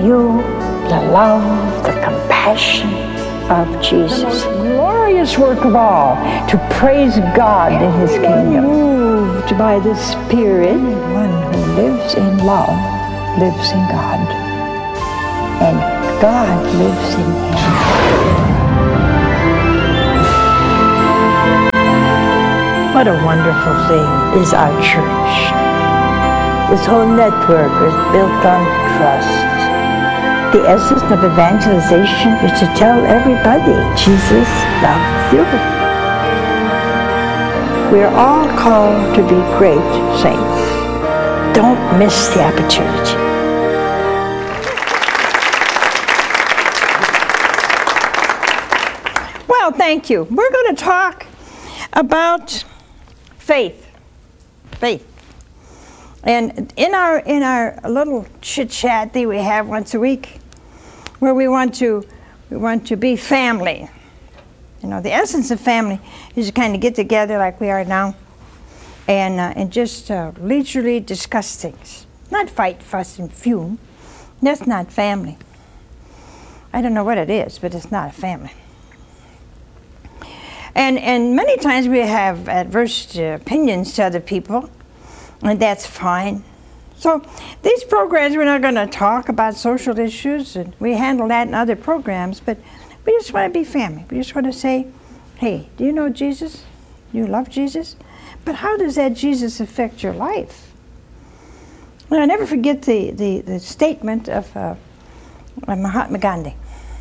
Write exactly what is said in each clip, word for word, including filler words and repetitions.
you the love, the compassion of Jesus. The most glorious work of all, to praise God in His kingdom. Moved by the Spirit, One who lives in love lives in God, and God lives in him. What a wonderful thing is our church. This whole network is built on trust. The essence of evangelization is to tell everybody Jesus loves you. We're all called to be great saints. Don't miss the opportunity. Well, thank you. We're going to talk about faith. Faith. And in our in our little chit chat that we have once a week, where we want to we want to be family. You know, the essence of family is to kind of get together like we are now, and uh, and just uh, leisurely discuss things, not fight, fuss, and fume. That's not family. I don't know what it is, but it's not a family. And and many times we have adverse uh, opinions to other people. And that's fine. So these programs, we're not going to talk about social issues, and we handle that in other programs, but we just want to be family. We just want to say, hey, do you know Jesus? Do you love Jesus? But how does that Jesus affect your life? Well, I never forget the, the, the statement of uh, Mahatma Gandhi.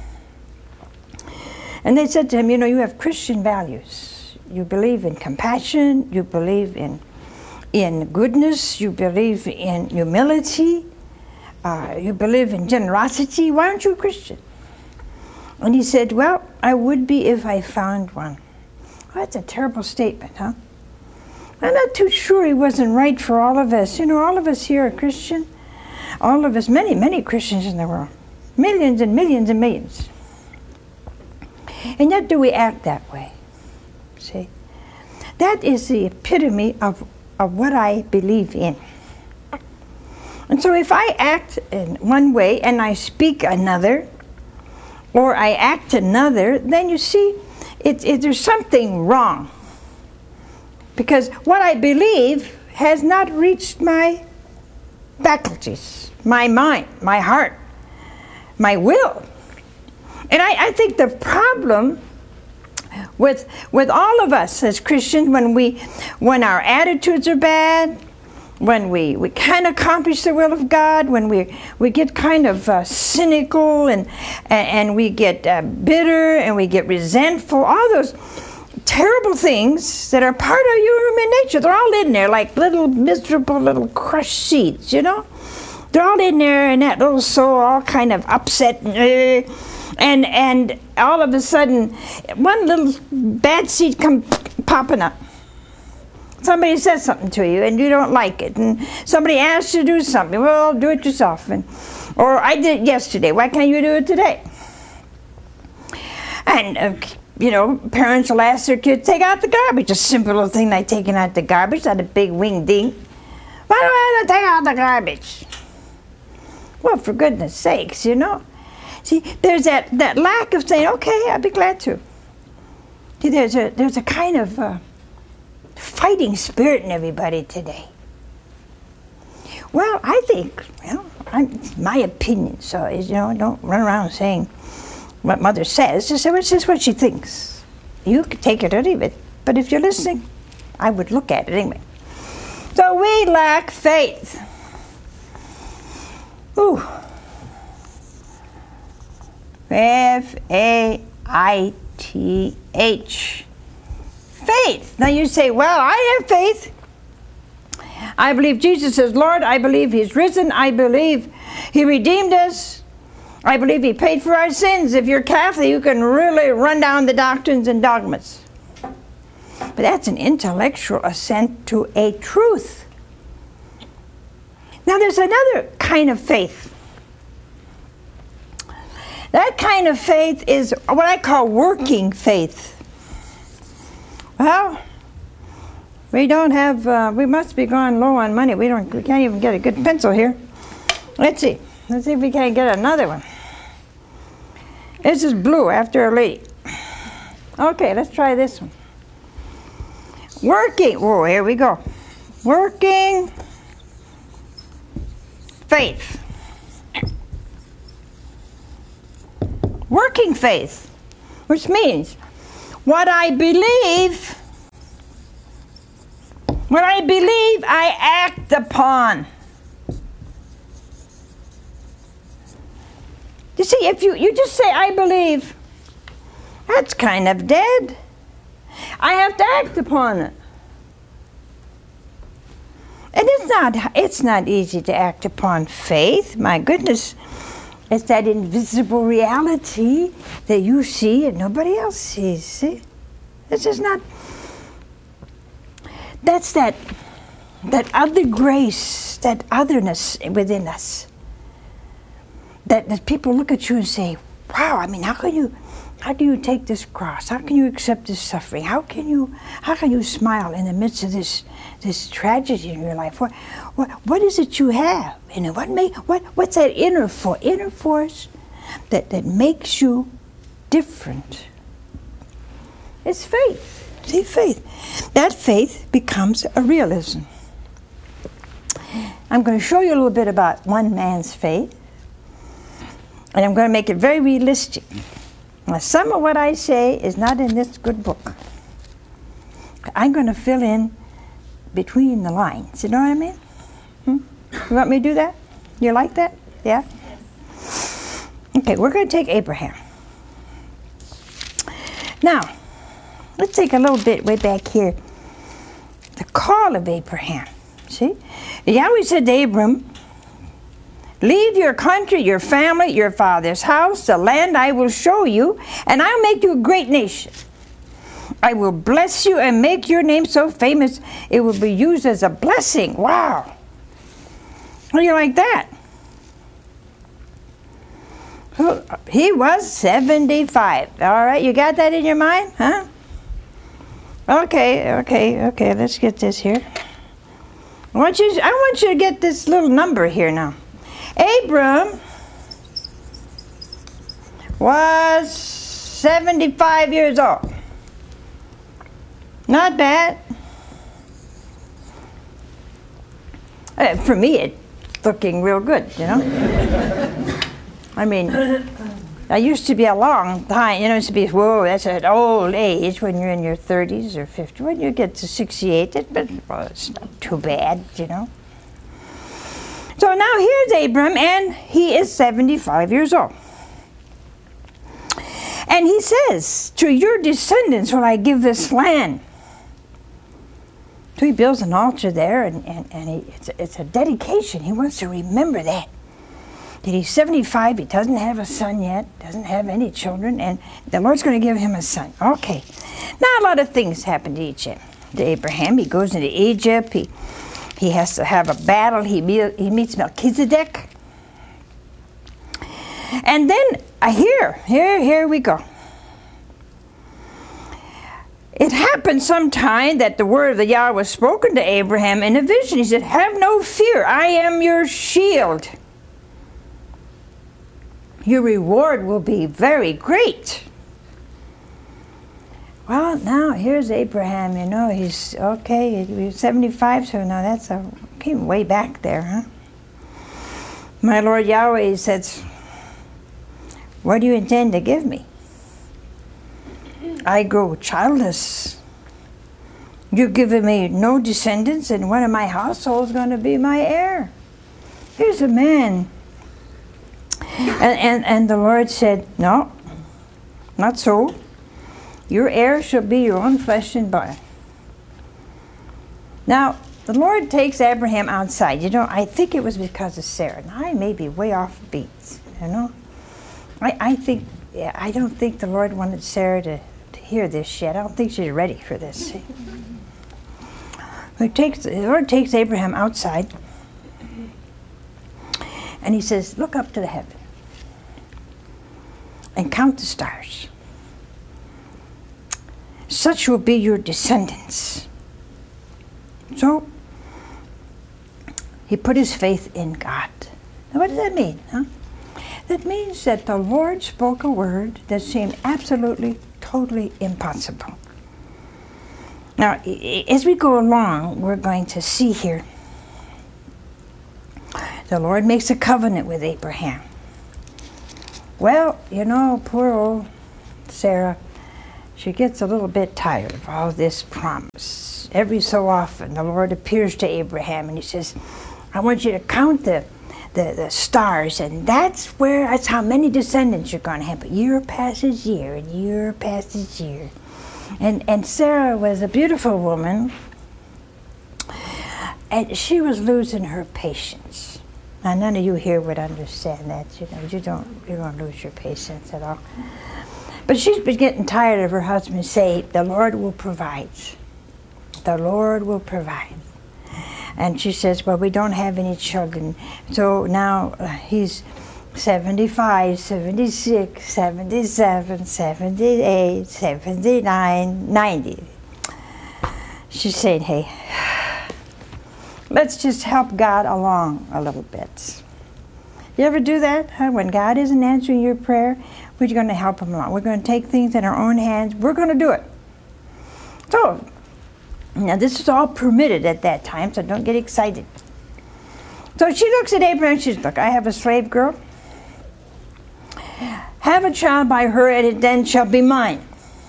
And they said to him, you know, you have Christian values. You believe in compassion, you believe in in goodness, you believe in humility, uh, you believe in generosity. Why aren't you a Christian? And he said, well, I would be if I found one. Well, that's a terrible statement, huh? I'm not too sure he wasn't right for all of us. You know, all of us here are Christian. All of us, many, many Christians in the world. Millions and millions and millions. And yet do we act that way? See? That is the epitome of of what I believe in. And so if I act in one way and I speak another, or I act another, then you see, it, it, there's something wrong. Because what I believe has not reached my faculties, my mind, my heart, my will. And I, I think the problem With with all of us as Christians, when we when our attitudes are bad, when we, we can't accomplish the will of God, when we we get kind of uh, cynical and, and and we get uh, bitter and we get resentful, all those terrible things that are part of human nature, they're all in there like little miserable little crushed seeds, you know? They're all in there, and that little soul all kind of upset and uh, And and all of a sudden, one little bad seed come popping up. Somebody says something to you, and you don't like it, and somebody asks you to do something. Well, do it yourself. And or I did it yesterday. Why can't you do it today? And uh, you know, parents will ask their kids, take out the garbage. A simple little thing like taking out the garbage, not a big wing ding. Why do I have to take out the garbage? Well, for goodness sakes, you know. See, there's that, that lack of saying, okay, I'd be glad to. See, there's a, there's a kind of uh, fighting spirit in everybody today. Well, I think, well, I'm, it's my opinion, so, you know, don't run around saying what Mother says. Just say, well, it's just what she thinks. You can take it or leave it. But if you're listening, I would look at it anyway. So we lack faith. Ooh. F A I T H. Faith. Now you say, well, I have faith. I believe Jesus is Lord. I believe He's risen. I believe He redeemed us. I believe He paid for our sins. If you're Catholic, you can really run down the doctrines and dogmas. But that's an intellectual assent to a truth. Now there's another kind of faith. That kind of faith is what I call working faith. Well, we don't have, uh, we must be going low on money. We don't, we can't even get a good pencil here. Let's see. Let's see if we can't get another one. This is blue after a lady. Okay, let's try this one. Working, whoa, here we go. Working faith. Working faith, which means what I believe, what I believe, I act upon. You see, if you, you just say, I believe, that's kind of dead. I have to act upon it. And it's not, it's not easy to act upon faith. My goodness, it's that invisible reality that you see and nobody else sees. See? This is not, that's that, that other grace, that otherness within us. That, that people look at you and say, wow, I mean, how can you, how do you take this cross? How can you accept this suffering? How can you, how can you smile in the midst of this, this tragedy in your life? What, what, what is it you have? You know, what make, what, what's that inner force, inner force that, that makes you different? It's faith. See, faith. That faith becomes a realism. I'm going to show you a little bit about one man's faith. And I'm going to make it very realistic. Now, some of what I say is not in this good book. I'm going to fill in between the lines. You know what I mean? Hmm? You want me to do that? You like that? Yeah? Okay, we're going to take Abraham. Now, let's take a little bit way back here. The call of Abraham. See? Yahweh said to Abram, leave your country, your family, your father's house, the land I will show you, and I'll make you a great nation. I will bless you and make your name so famous it will be used as a blessing. Wow. How do you like that? He was seventy-five. All right, you got that in your mind? Huh? Okay, okay, okay, let's get this here. I want you, I want you to get this little number here now. Abram was seventy-five years old. Not bad. Uh, for me, it's looking real good, you know. I mean, that used to be a long time, you know, it used to be, whoa, that's an old age when you're in your thirties or fifties. When you get to sixty-eight, it, but, well, it's not too bad, you know. So now here's Abram, and he is seventy-five years old. And he says, to your descendants will I give this land. So he builds an altar there, and, and, and he, it's, it's a dedication. He wants to remember that. That he's seventy-five, he doesn't have a son yet, doesn't have any children, and the Lord's going to give him a son. Okay. Now a lot of things happen to Egypt. To Abraham, he goes into Egypt, he He has to have a battle. He, meet, he meets Melchizedek. And then, uh, here, here, here we go. It happened sometime that the word of the Yahweh was spoken to Abraham in a vision. He said, have no fear, I am your shield. Your reward will be very great. Well, now here's Abraham, you know, he's, okay, he's seventy-five, so now that's a, came way back there, huh? My Lord Yahweh, he says, what do you intend to give me? I grow childless. You've given me no descendants, and one of my household is going to be my heir. Here's a man. And, and, and the Lord said, no, not so. Your heir shall be your own flesh and blood. Now, the Lord takes Abraham outside. You know, I think it was because of Sarah. Now, I may be way off beats, you know. I, I think, yeah, I don't think the Lord wanted Sarah to, to hear this yet. I don't think she's ready for this. See? He takes, the Lord takes Abraham outside, and he says, look up to the heaven and count the stars. Such will be your descendants. So, he put his faith in God. What does that mean? Huh? That means that the Lord spoke a word that seemed absolutely, totally impossible. Now, as we go along, we're going to see here, the Lord makes a covenant with Abraham. Well, you know, poor old Sarah, she gets a little bit tired of all this promise. Every so often, the Lord appears to Abraham and he says, I want you to count the, the, the stars, and that's where, that's how many descendants you're going to have. But year passes year, and year passes year. And, and Sarah was a beautiful woman, and she was losing her patience. Now, none of you here would understand that. You know, you don't, you don't lose your patience at all. But she's been getting tired of her husband saying, the Lord will provide. The Lord will provide. And she says, well, we don't have any children. So now uh, he's seventy-five, seventy-six, seventy-seven, seventy-eight, seventy-nine, ninety. She's saying, hey, let's just help God along a little bit. You ever do that? Huh? When God isn't answering your prayer, we're going to help him along. We're going to take things in our own hands. We're going to do it. So, now this is all permitted at that time, so don't get excited. So she looks at Abraham and she's, look, I have a slave girl. Have a child by her, and it then shall be mine.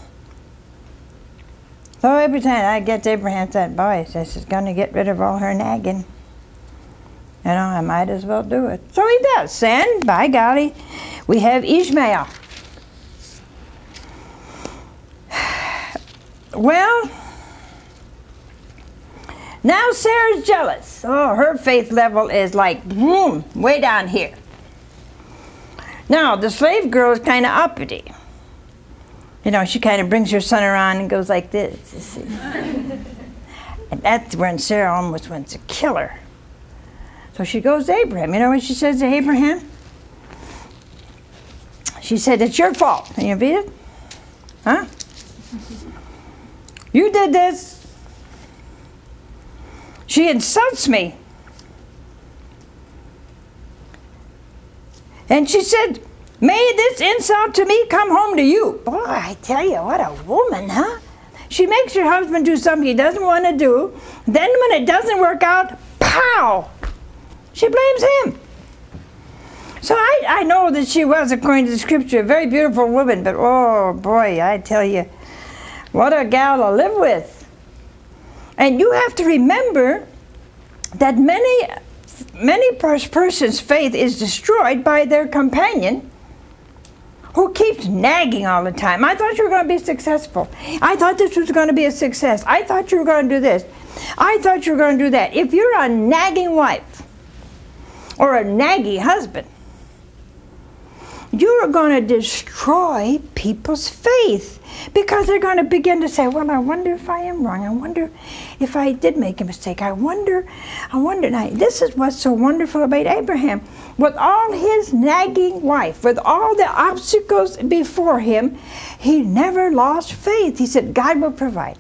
So every time I get to Abraham, said, boy, this is going to get rid of all her nagging. You know, I might as well do it. So he does. And by golly, we have Ishmael. Well, now Sarah's jealous. Oh, her faith level is like, boom, way down here. Now, the slave girl is kind of uppity. You know, she kind of brings her son around and goes like this, you see. And that's when Sarah almost wants to kill her. So she goes to Abraham. You know what she says to Abraham? She said, it's your fault. Can you read it? Huh? You did this. She insults me. And she said, may this insult to me come home to you. Boy, I tell you, what a woman, huh? She makes her husband do something he doesn't want to do. Then when it doesn't work out, pow! She blames him. So I, I know that she was, according to the scripture, a very beautiful woman, but oh boy, I tell you, what a gal to live with. And you have to remember that many, many persons' faith is destroyed by their companion who keeps nagging all the time. I thought you were going to be successful. I thought this was going to be a success. I thought you were going to do this. I thought you were going to do that. If you're a nagging wife, or a naggy husband, you are going to destroy people's faith, because they're going to begin to say, well, I wonder if I am wrong. I wonder if I did make a mistake. I wonder, I wonder. Now, this is what's so wonderful about Abraham. With all his nagging wife, with all the obstacles before him, he never lost faith. He said, God will provide.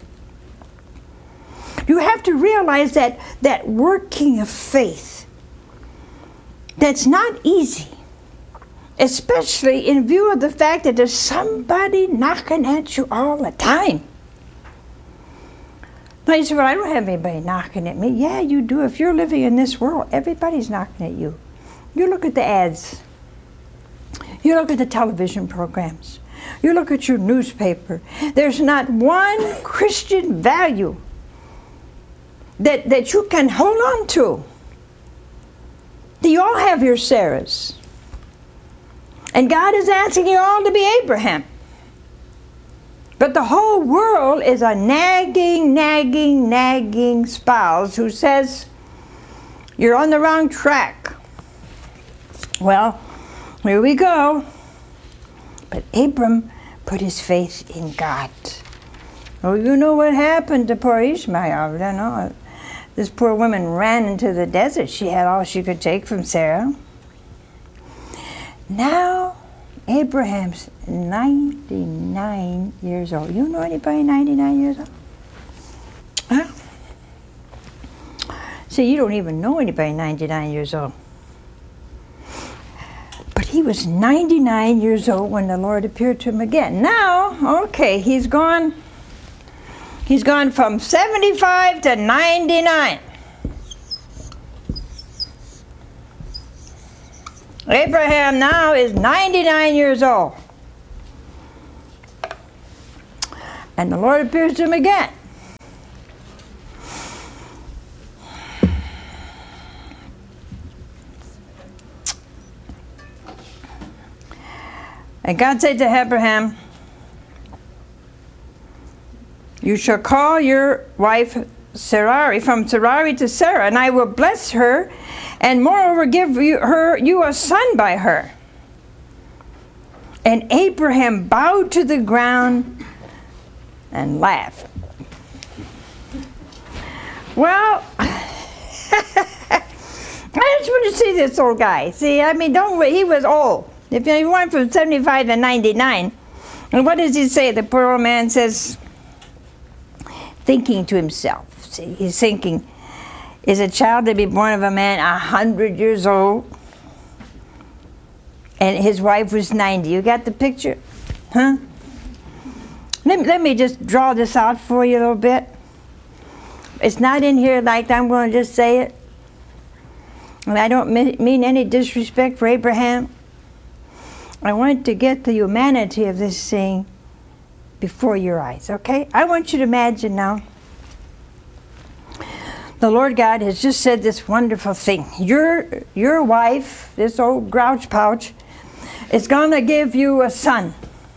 You have to realize that that working of faith, that's not easy, especially in view of the fact that there's somebody knocking at you all the time. Now you say, well, I don't have anybody knocking at me. Yeah, you do. If you're living in this world, everybody's knocking at you. You look at the ads. You look at the television programs. You look at your newspaper. There's not one Christian value that, that you can hold on to. You all have your Sarahs. And God is asking you all to be Abraham. But the whole world is a nagging, nagging, nagging spouse who says, you're on the wrong track. Well, here we go. But Abram put his faith in God. Oh, you know what happened to poor Ishmael. I know. This poor woman ran into the desert. She had all she could take from Sarah. Now, Abraham's ninety-nine years old. You know anybody ninety-nine years old? Huh? See, you don't even know anybody ninety-nine years old. he was ninety-nine years old when the Lord appeared to him again. Now, okay, he's gone, he's gone from seventy-five to ninety-nine. Abraham now is ninety-nine years old. And the Lord appears to him again. And God said to Abraham, you shall call your wife Sarai, from Sarai to Sarah, and I will bless her, and moreover give you, her, you a son by her. And Abraham bowed to the ground and laughed. Well, I just want to see this old guy. See, I mean, don't he was old. If he went from seventy-five to ninety-nine, and what does he say? The poor old man says, thinking to himself. See, he's thinking, is a child to be born of a man a hundred years old? And his wife was ninety. You got the picture? Huh? Let me, let me just draw this out for you a little bit. It's not in here like I'm going to just say it. And I don't mean any disrespect for Abraham. I want to get the humanity of this thing before your eyes, okay? I want you to imagine now, the Lord God has just said this wonderful thing. Your, your wife, this old grouch pouch, is going to give you a son.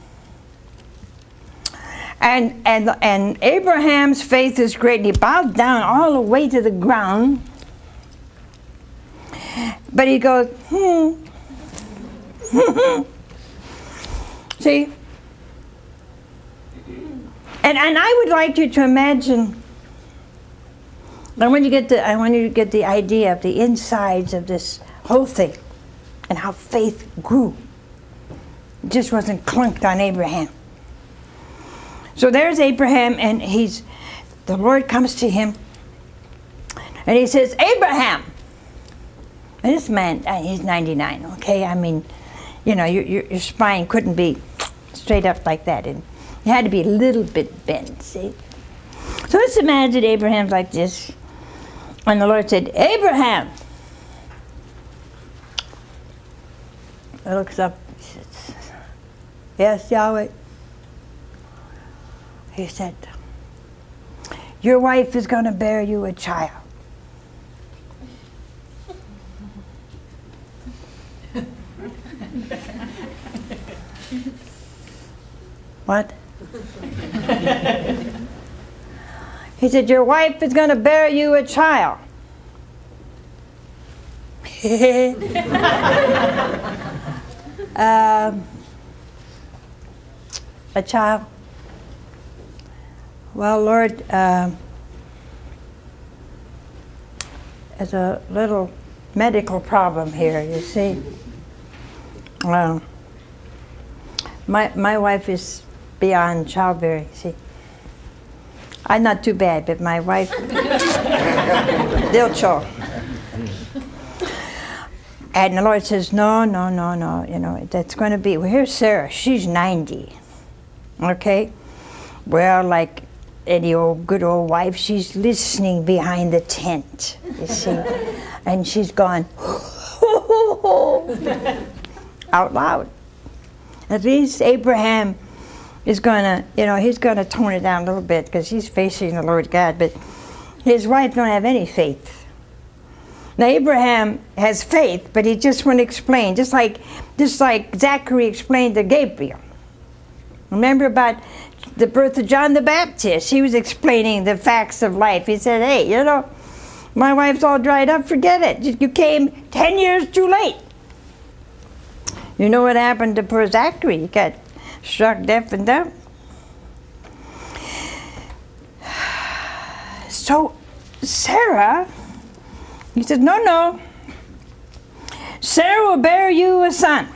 And, and, and Abraham's faith is great. He bowed down all the way to the ground. But he goes, hmm. See? And, and I would like you to imagine, I want you to get the, I want you to get the idea of the insides of this whole thing and how faith grew. It just wasn't clunked on Abraham. So there's Abraham, and he's, the Lord comes to him, and he says, Abraham! And this man, he's ninety-nine, okay? I mean, you know, your, your, your spine couldn't be straight up like that. And it had to be a little bit bent, see? So let's imagine Abraham's like this. And the Lord said, Abraham! He looks up, he says, yes, Yahweh. He said, your wife is going to bear you a child. What? He said, your wife is going to bear you a child. um, a child. Well, Lord, uh, there's a little medical problem here, you see. Um, my, my wife is beyond childbearing, see. I'm not too bad, but my wife, they'll choke. And the Lord says, no, no, no, no, you know, that's going to be, well, here's Sarah, she's ninety, okay? Well, like any old good old wife, she's listening behind the tent, you see? And she's gone, out loud. At least Abraham is going to, you know, he's going to tone it down a little bit because he's facing the Lord God, but his wife don't have any faith. Now Abraham has faith, but he just wouldn't explain, just like, just like Zachary explained to Gabriel. Remember about the birth of John the Baptist? He was explaining the facts of life. He said, hey, you know, my wife's all dried up, forget it. You came ten years too late. You know what happened to poor Zachary? He got struck deaf and dumb. So Sarah, he said, no, no. Sarah will bear you a son.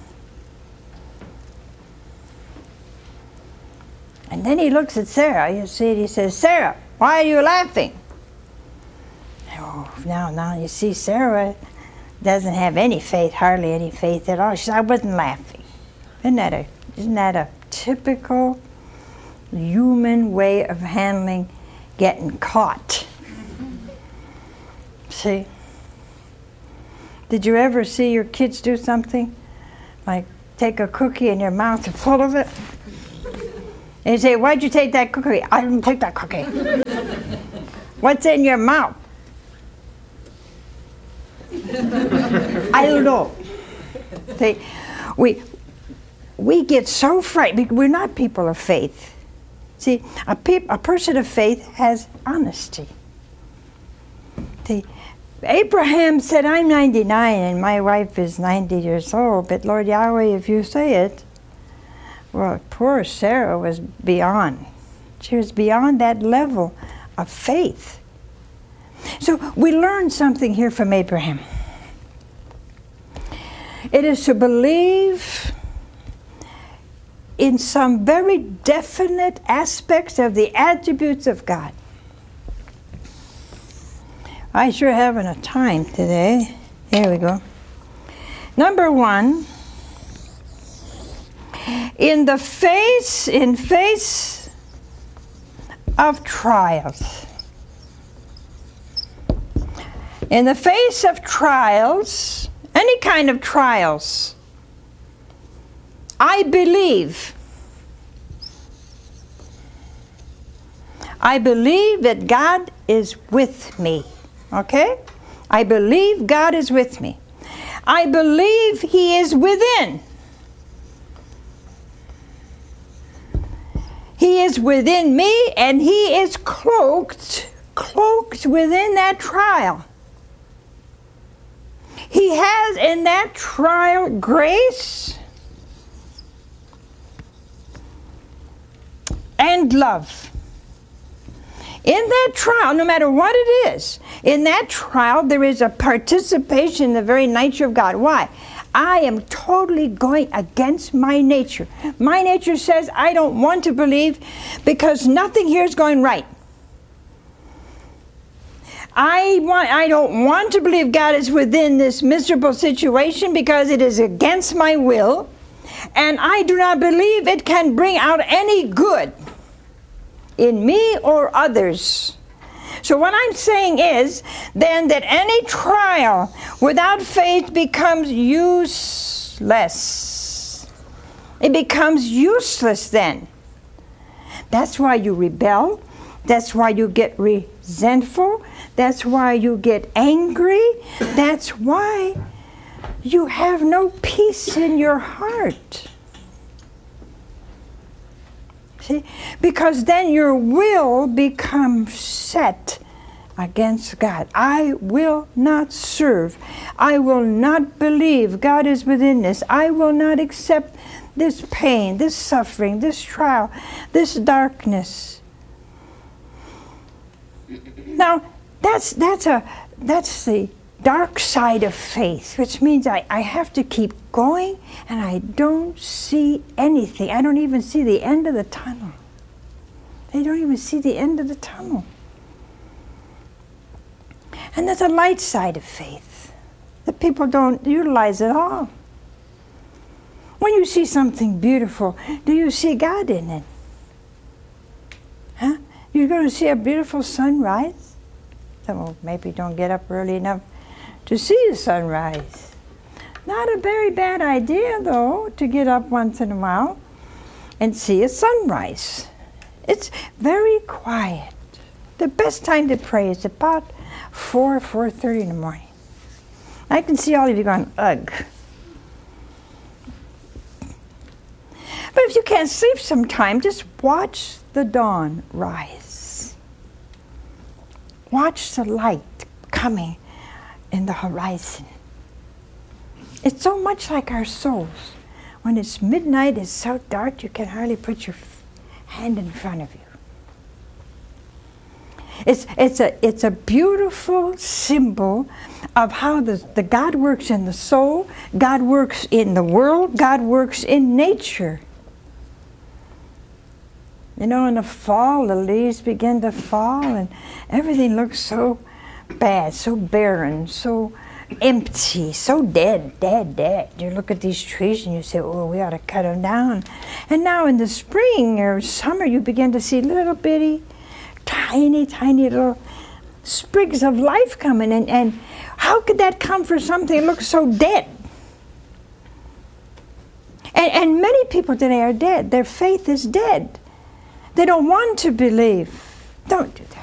And then he looks at Sarah, you see, he says, Sarah, why are you laughing? Oh, now, now you see Sarah, doesn't have any faith, hardly any faith at all. She said, I wasn't laughing. Isn't that a, isn't that a typical human way of handling getting caught? See? Did you ever see your kids do something? Like take a cookie in your mouth and full of it? And you say, why'd you take that cookie? I didn't take that cookie. What's in your mouth? I don't know. See, we, we get so frightened. We're not people of faith. See, a, pe a person of faith has honesty. See, Abraham said, I'm ninety-nine and my wife is ninety years old, but Lord Yahweh, if you say it, well, poor Sarah was beyond. She was beyond that level of faith. So we learn something here from Abraham. It is to believe in some very definite aspects of the attributes of God. I sure having a time today. Here we go. Number one, in the face, in face of trials. In the face of trials, any kind of trials, I believe. I believe that God is with me. Okay? I believe God is with me. I believe He is within. He is within me, and He is cloaked, cloaked within that trial. He has in that trial grace and love. In that trial, no matter what it is, in that trial there is a participation in the very nature of God. Why? I am totally going against my nature. My nature says I don't want to believe because nothing here is going right. I want, I don't want to believe God is within this miserable situation because it is against my will, and I do not believe it can bring out any good in me or others. So what I'm saying is then that any trial without faith becomes useless. It becomes useless then. That's why you rebel. That's why you get resentful. That's why you get angry. That's why you have no peace in your heart. See? Because then your will becomes set against God. I will not serve. I will not believe God is within this. I will not accept this pain, this suffering, this trial, this darkness. Now, that's that's a that's the dark side of faith, which means I, I have to keep going and I don't see anything. I don't even see the end of the tunnel. They don't even see the end of the tunnel. And there's a light side of faith that people don't utilize at all. When you see something beautiful, do you see God in it? Huh? You're going to see a beautiful sunrise? So maybe don't get up early enough to see the sunrise. Not a very bad idea, though, to get up once in a while and see a sunrise. It's very quiet. The best time to pray is about four, four thirty in the morning. I can see all of you going, ugh. But if you can't sleep sometime, just watch the dawn rise. Watch the light coming in the horizon. It's so much like our souls. When it's midnight, it's so dark you can hardly put your hand in front of you. It's, it's, a, it's a beautiful symbol of how the, the God works in the soul, God works in the world, God works in nature. You know, in the fall, the leaves begin to fall and everything looks so bad, so barren, so empty, so dead, dead, dead. You look at these trees and you say, oh, we ought to cut them down. And now in the spring or summer, you begin to see little bitty, tiny, tiny little sprigs of life coming. And, and how could that come for something that looks so dead? And, and many people today are dead. Their faith is dead. They don't want to believe. Don't do that.